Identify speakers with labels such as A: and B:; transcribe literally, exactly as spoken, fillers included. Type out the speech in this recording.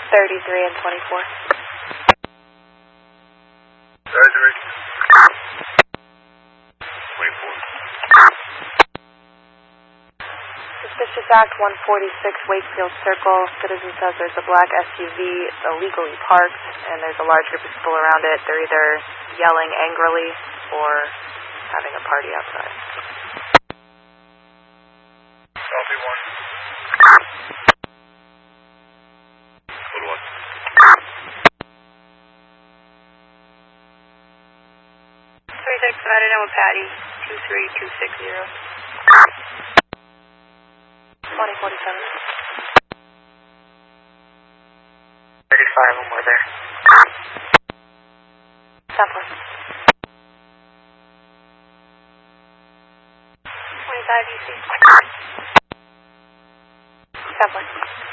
A: thirty-three and twenty-four.
B: thirty-three. twenty-four.
A: Suspicious Act one forty-six Wakefield Circle. Citizen says there's a black S U V illegally parked, and there's a large group of people around it. They're either yelling angrily or having a party outside.
B: Copy one. Code one.
A: three six, divided in with Patty, two three two six zero. twenty forty-seven.
C: thirty-five, one more there.
A: Sampler. twenty-five U C. Sampler.